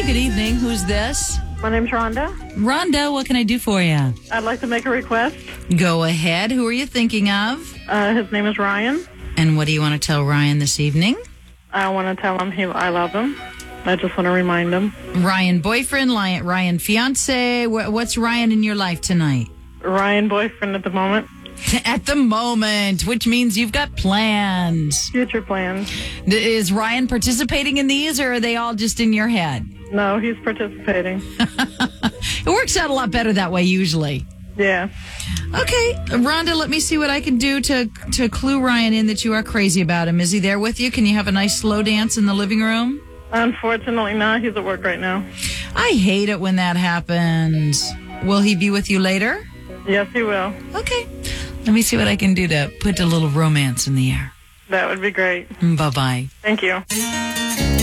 good evening. Who's this? My name's Rhonda. Rhonda, what can I do for you? I'd like to make a request. Go ahead. Who are you thinking of? His name is Ryan. And what do you want to tell Ryan this evening? I want to tell him I love him. I just want to remind him. Ryan boyfriend, Ryan fiance. What's Ryan in your life tonight? Ryan boyfriend at the moment. At the moment, which means you've got plans. Future plans. Is Ryan participating in these, or are they all just in your head? No, he's participating. It works out a lot better that way usually. Yeah. Okay, Rhonda, let me see what I can do to clue Ryan in that you are crazy about him. Is he there with you? Can you have a nice slow dance in the living room? Unfortunately not. He's at work right now. I hate it when that happens. Will he be with you later? Yes, he will. Okay. Let me see what I can do to put a little romance in the air. That would be great. Bye-bye. Thank you.